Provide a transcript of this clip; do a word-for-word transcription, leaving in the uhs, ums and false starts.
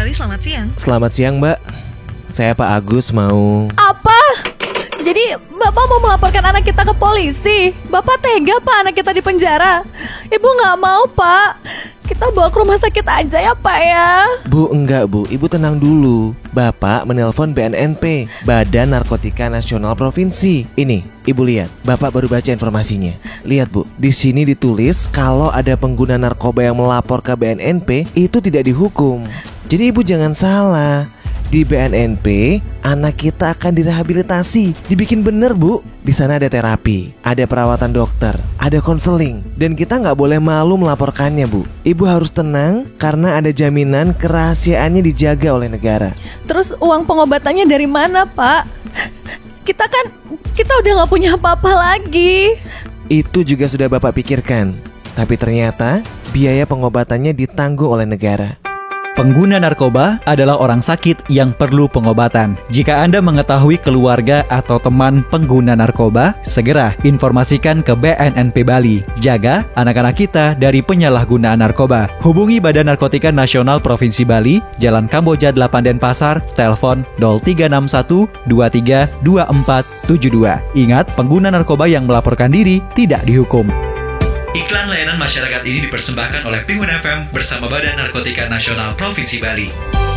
Bali, selamat siang. Selamat siang, Mbak. Saya Pak Agus mau... Apa? Jadi Bapak mau melaporkan anak kita ke polisi? Bapak tega Pak anak kita di penjara? Ibu gak mau Pak. Kita bawa ke rumah sakit aja ya Pak ya. Bu, enggak Bu, Ibu tenang dulu. Bapak menelpon B N N P, Badan Narkotika Nasional Provinsi. Ini, Ibu lihat, Bapak baru baca informasinya. Lihat Bu, di sini ditulis kalau ada pengguna narkoba yang melapor ke B N N P itu tidak dihukum. Jadi Ibu jangan salah. Di B N N P, anak kita akan direhabilitasi. Dibikin bener Bu. Di sana ada terapi, ada perawatan dokter, ada konseling. Dan kita nggak boleh malu melaporkannya Bu. Ibu harus tenang karena ada jaminan kerahasiaannya dijaga oleh negara. Terus uang pengobatannya dari mana Pak? Kita kan, kita udah nggak punya apa-apa lagi. Itu juga sudah Bapak pikirkan. Tapi ternyata biaya pengobatannya ditanggung oleh negara. Pengguna narkoba adalah orang sakit yang perlu pengobatan. Jika Anda mengetahui keluarga atau teman pengguna narkoba, segera informasikan ke B N N P Bali. Jaga anak-anak kita dari penyalahgunaan narkoba. Hubungi Badan Narkotika Nasional Provinsi Bali, Jalan Kamboja delapan Denpasar, telepon nol tiga enam satu dua tiga dua empat tujuh dua. Ingat, pengguna narkoba yang melaporkan diri tidak dihukum. Iklan layanan masyarakat ini dipersembahkan oleh Penguin F M bersama Badan Narkotika Nasional Provinsi Bali.